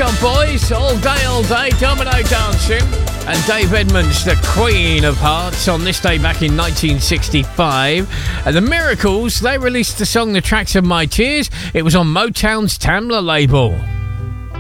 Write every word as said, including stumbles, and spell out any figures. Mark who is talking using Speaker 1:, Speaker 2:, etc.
Speaker 1: Shop Boys, all day, all day, domino dancing. And Dave Edmunds, the Queen of Hearts, on this day back in nineteen sixty-five. And the Miracles, they released the song The Tracks of My Tears. It was on Motown's Tamla label.